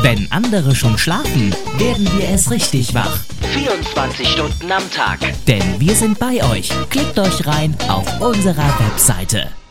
Wenn andere schon schlafen, werden wir erst richtig wach. 24 Stunden am Tag. Denn wir sind bei euch. Klickt euch rein auf unserer Webseite.